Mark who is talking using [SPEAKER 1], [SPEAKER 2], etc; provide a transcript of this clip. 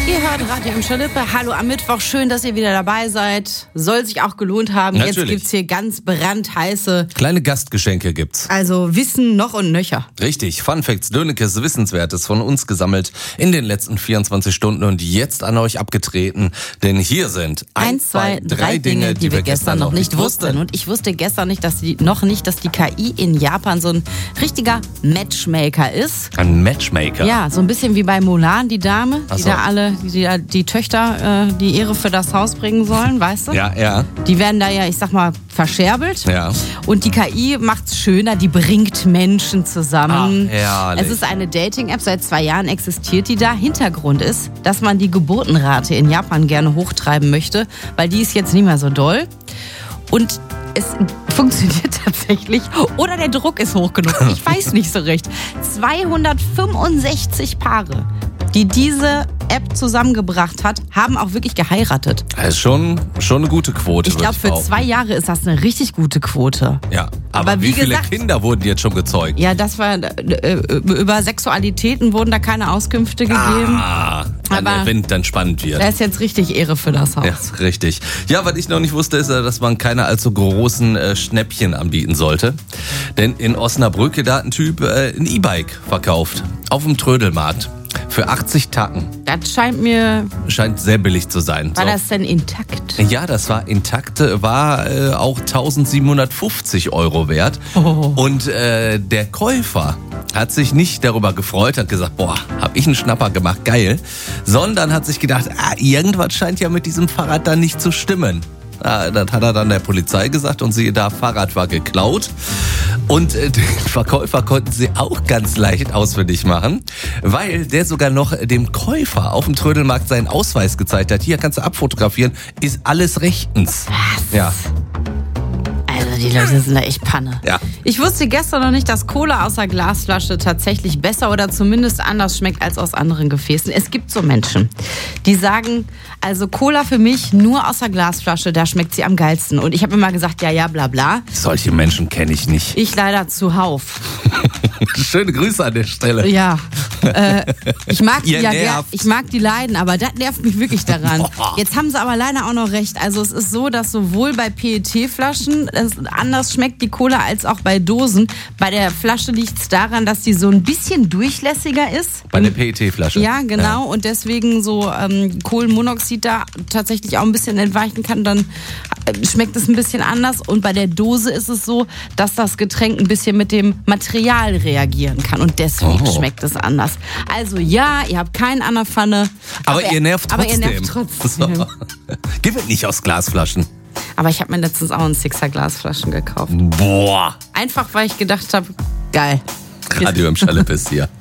[SPEAKER 1] Ihr hört Radio im Schalippe. Hallo am Mittwoch. Schön, dass ihr wieder dabei seid. Soll sich auch gelohnt haben.
[SPEAKER 2] Natürlich.
[SPEAKER 1] Jetzt gibt's hier ganz brandheiße...
[SPEAKER 2] Kleine Gastgeschenke gibt's.
[SPEAKER 1] Also Wissen noch und nöcher.
[SPEAKER 2] Richtig. Fun Facts, Dönekes, Wissenswertes von uns gesammelt in den letzten 24 Stunden und jetzt an euch abgetreten. Denn hier sind
[SPEAKER 1] 1, 2, 3 Dinge, die wir gestern noch nicht wussten. Und ich wusste gestern nicht, dass die KI in Japan so ein richtiger Matchmaker ist.
[SPEAKER 2] Ein Matchmaker?
[SPEAKER 1] Ja, so ein bisschen wie bei Mulan, die Dame,
[SPEAKER 2] Ach
[SPEAKER 1] die
[SPEAKER 2] so.
[SPEAKER 1] da alle, die Töchter die Ehre für das Haus bringen sollen, weißt du?
[SPEAKER 2] Ja.
[SPEAKER 1] Die werden da ja, ich sag mal, verscherbelt.
[SPEAKER 2] Ja.
[SPEAKER 1] Und die KI macht's schöner, die bringt Menschen zusammen.
[SPEAKER 2] Ach, herrlich.
[SPEAKER 1] Es ist eine Dating-App, seit 2 Jahren existiert die da. Hintergrund ist, dass man die Geburtenrate in Japan gerne hochtreiben möchte, weil die ist jetzt nicht mehr so doll. Und es funktioniert tatsächlich. Oder der Druck ist hoch genug. Ich weiß nicht so recht. 265 Paare, die diese App zusammengebracht hat, haben auch wirklich geheiratet.
[SPEAKER 2] Das ist schon eine gute Quote.
[SPEAKER 1] Ich glaube, für
[SPEAKER 2] behaupten.
[SPEAKER 1] 2 Jahre ist das eine richtig gute Quote.
[SPEAKER 2] Ja, aber
[SPEAKER 1] Aber
[SPEAKER 2] wie
[SPEAKER 1] wie
[SPEAKER 2] viele
[SPEAKER 1] gesagt-
[SPEAKER 2] Kinder wurden jetzt schon gezeugt?
[SPEAKER 1] Ja, das war über Sexualitäten wurden da keine Auskünfte gegeben. Aber-
[SPEAKER 2] Wenn dann spannend wird.
[SPEAKER 1] Da ist jetzt richtig Ehre für das Haus.
[SPEAKER 2] Ja, richtig. Ja, was ich noch nicht wusste, ist, dass man keine allzu großen Schnäppchen anbieten sollte. Denn in Osnabrück, da hat ein Typ ein E-Bike verkauft. Auf dem Trödelmarkt. Für 80 Tacken.
[SPEAKER 1] Das scheint mir...
[SPEAKER 2] Scheint sehr billig zu sein.
[SPEAKER 1] War
[SPEAKER 2] So.
[SPEAKER 1] das denn intakt?
[SPEAKER 2] Ja, das war intakt, war auch 1.750 € wert.
[SPEAKER 1] Oh.
[SPEAKER 2] Und der Käufer hat sich nicht darüber gefreut, hat gesagt, boah, hab ich einen Schnapper gemacht, geil. Sondern hat sich gedacht, irgendwas scheint ja mit diesem Fahrrad dann nicht zu stimmen. Das hat er dann der Polizei gesagt und siehe da, Fahrrad war geklaut. Und den Verkäufer konnten sie auch ganz leicht ausfindig machen, weil der sogar noch dem Käufer auf dem Trödelmarkt seinen Ausweis gezeigt hat. Hier kannst du abfotografieren, ist alles rechtens.
[SPEAKER 1] Was?
[SPEAKER 2] Ja.
[SPEAKER 1] Also die Leute sind da echt Panne.
[SPEAKER 2] Ja.
[SPEAKER 1] Ich wusste gestern noch nicht, dass Cola aus der Glasflasche tatsächlich besser oder zumindest anders schmeckt als aus anderen Gefäßen. Es gibt so Menschen, die sagen, also Cola für mich nur aus der Glasflasche, da schmeckt sie am geilsten. Und ich habe immer gesagt, ja, bla bla.
[SPEAKER 2] Solche Menschen kenne ich nicht.
[SPEAKER 1] Ich leider zuhauf.
[SPEAKER 2] Schöne Grüße an der Stelle.
[SPEAKER 1] Ja, ich mag die
[SPEAKER 2] Ihr
[SPEAKER 1] ja
[SPEAKER 2] nervt.
[SPEAKER 1] ich mag die leiden, aber das nervt mich wirklich daran.
[SPEAKER 2] Boah.
[SPEAKER 1] Jetzt haben sie aber leider auch noch recht. Also es ist so, dass sowohl bei PET-Flaschen es anders schmeckt die Cola als auch bei Dosen. Bei der Flasche liegt es daran, dass die so ein bisschen durchlässiger ist.
[SPEAKER 2] Bei der PET-Flasche.
[SPEAKER 1] Ja, genau. Und deswegen so Kohlenmonoxid da tatsächlich auch ein bisschen entweichen kann. Dann schmeckt es ein bisschen anders. Und bei der Dose ist es so, dass das Getränk ein bisschen mit dem Material reagieren kann. Und deswegen schmeckt es anders. Also ja, ihr habt keinen an der Pfanne.
[SPEAKER 2] Aber ihr nervt
[SPEAKER 1] Aber
[SPEAKER 2] trotzdem.
[SPEAKER 1] ihr nervt trotzdem.
[SPEAKER 2] So. Gib es nicht aus Glasflaschen.
[SPEAKER 1] Aber ich habe mir letztens auch einen Sixer Glasflaschen gekauft.
[SPEAKER 2] Boah.
[SPEAKER 1] Einfach, weil ich gedacht habe, geil.
[SPEAKER 2] Radio im Schalippe ist hier.